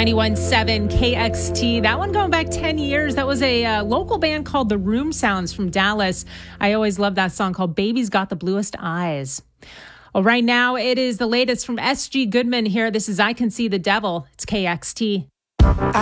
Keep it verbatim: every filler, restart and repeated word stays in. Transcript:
ninety-one point seven K X T. That one going back ten years. That was a uh, local band called The Room Sounds from Dallas. I always love that song called Baby's Got the Bluest Eyes. Well, right now it is the latest from S G Goodman here. This is I Can See the Devil. It's K X T. I